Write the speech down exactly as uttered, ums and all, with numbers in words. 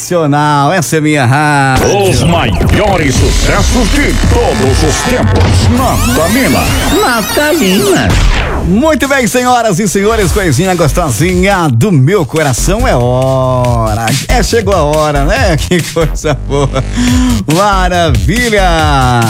Sensacional, essa é minha rádio. Os maiores sucessos de todos os tempos. Natalina. Natalina. Muito bem, senhoras e senhores, coisinha gostosinha do meu coração, é hora. É, chegou a hora, né? Que coisa boa. Maravilha.